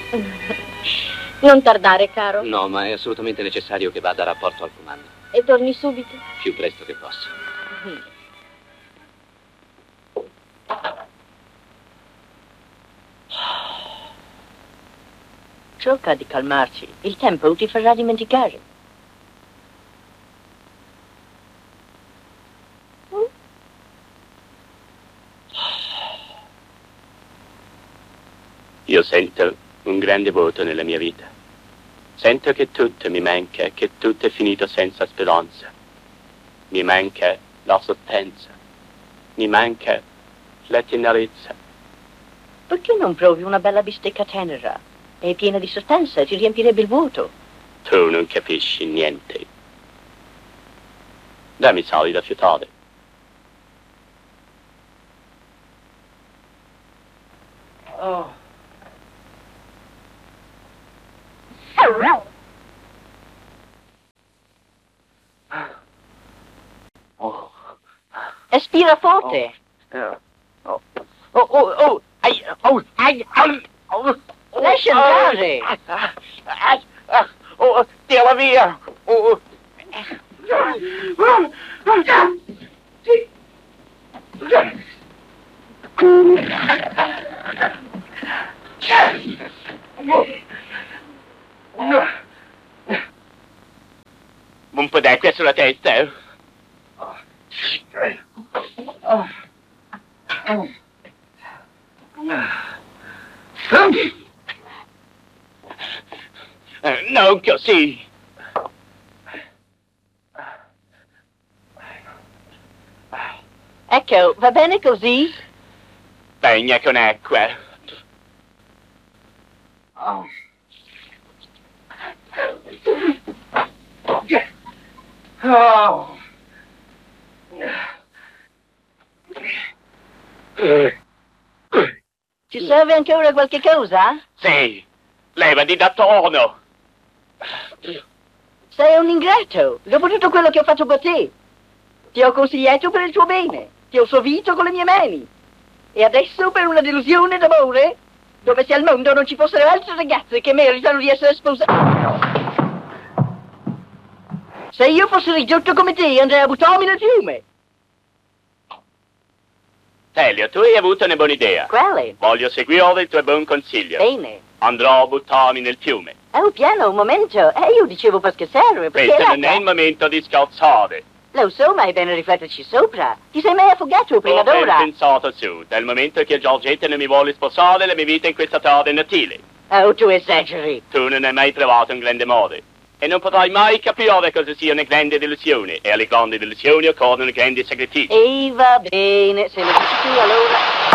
Non tardare, caro. No, ma è assolutamente necessario che vada a rapporto al comando. E torni subito? Più presto che posso. Cerca di calmarci. Il tempo ti farà dimenticare. Io sento un grande vuoto nella mia vita. Sento che tutto mi manca, che tutto è finito senza speranza. Mi manca la sofferenza. Mi manca la tenerezza. Perché non provi una bella bistecca tenera? È piena di sostanza, ti riempirebbe il vuoto. Tu non capisci niente. Dammi sali da fiutare. Oh. Oh. Espira forte. Oh. Oh. Ai. Oh. Ai. Oh. Lascia andare. Oh, tira via. Oh. Un po' d'acqua sulla testa. Non così. Ecco, va bene così? Bagna con acqua. Oh. Ci serve ancora qualche cosa? Sì, levati da torno. Sei un ingrato, dopo tutto quello che ho fatto per te. Ti ho consigliato per il tuo bene, ti ho servito con le mie mani. E adesso per una delusione d'amore, dove se al mondo non ci fossero altre ragazze che meritano di essere sposate. Se io fossi ridotto come te, andrei a buttarmi nel fiume. Elio, tu hai avuto una buona idea. Quale? Voglio seguire il tuo buon consiglio. Bene. Andrò a buttarmi nel fiume. Oh, piano, un momento. Io dicevo per scherzare, perché Questo non è il momento di scherzare. Lo so, ma è bene rifletterci sopra. Ti sei mai affogato prima Ho ben d'ora? pensato su. Dal momento che Giorgetta non mi vuole sposare, la mia vita in questa terra è inutile. Oh, tu esageri. Tu non hai mai trovato un grande amore. E non potrai mai capire cosa sia una grande delusione. E alle grandi delusioni occorrono grandi sacrifici. E va bene, se lo dici tu allora.